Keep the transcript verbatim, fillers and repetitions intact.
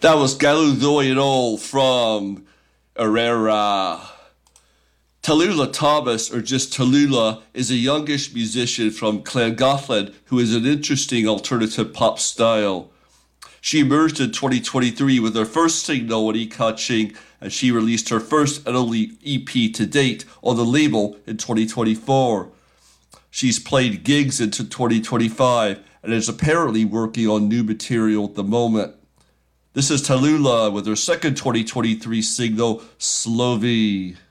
That was Galudoiro from Herrera. Tallulah Thomas, or just Tallulah, is a youngish musician from Llangollen who is an interesting alternative pop style. She emerged in twenty twenty-three with her first single, Ni Kaching, and she released her first and only E P to date on the label in twenty twenty-four. She's played gigs into twenty twenty-five and is apparently working on new material at the moment. This is Tallulah with her second twenty twenty-three single, Slovy.